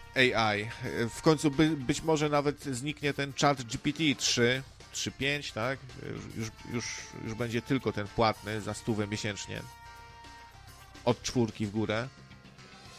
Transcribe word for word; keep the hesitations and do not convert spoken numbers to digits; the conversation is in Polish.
A I. W końcu by, być może nawet zniknie ten Chat G P T trzy, trzy pięć, tak? Już, już, już będzie tylko ten płatny za stówę miesięcznie. Od czwórki w górę.